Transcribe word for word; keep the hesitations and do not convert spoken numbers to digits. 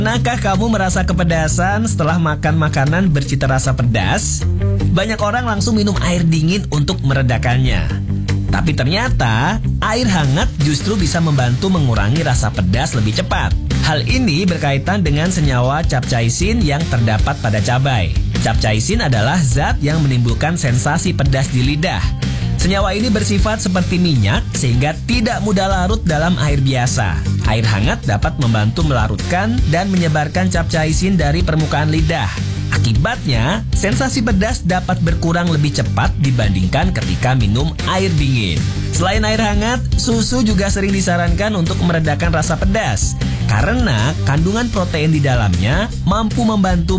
Pernahkah kamu merasa kepedasan setelah makan makanan bercita rasa pedas? Banyak orang langsung minum air dingin untuk meredakannya. Tapi ternyata air hangat justru bisa membantu mengurangi rasa pedas lebih cepat. Hal ini berkaitan dengan senyawa capsaicin yang terdapat pada cabai. Capsaicin adalah zat yang menimbulkan sensasi pedas di lidah. Senyawa ini bersifat seperti minyak sehingga tidak mudah larut dalam air biasa. Air hangat dapat membantu melarutkan dan menyebarkan capsaicin dari permukaan lidah. Akibatnya, sensasi pedas dapat berkurang lebih cepat dibandingkan ketika minum air dingin. Selain air hangat, susu juga sering disarankan untuk meredakan rasa pedas karena kandungan protein di dalamnya mampu membantu